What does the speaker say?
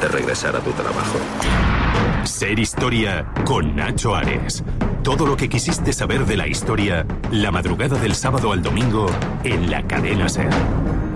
de regresar a tu trabajo. Ser Historia con Nacho Ares. Todo lo que quisiste saber de la historia, la madrugada del sábado al domingo en la cadena SER.